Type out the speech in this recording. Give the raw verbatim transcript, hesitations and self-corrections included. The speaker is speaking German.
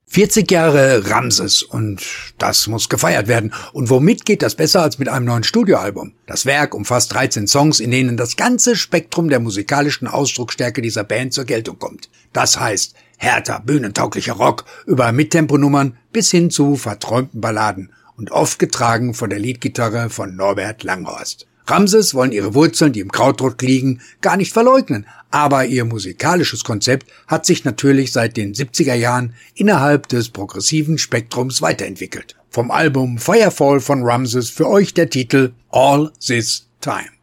vierzig Jahre Ramses und das muss gefeiert werden. Und womit geht das besser als mit einem neuen Studioalbum? Das Werk umfasst dreizehn Songs, in denen das ganze Spektrum der musikalischen Ausdrucksstärke dieser Band zur Geltung kommt. Das heißt, härter, bühnentauglicher Rock über Mittemponummern bis hin zu verträumten Balladen und oft getragen von der Leadgitarre von Norbert Langhorst. Ramses wollen ihre Wurzeln, die im Krautrock liegen, gar nicht verleugnen, aber ihr musikalisches Konzept hat sich natürlich seit den siebziger Jahren innerhalb des progressiven Spektrums weiterentwickelt. Vom Album Firefall von Ramses für euch der Titel All This Time.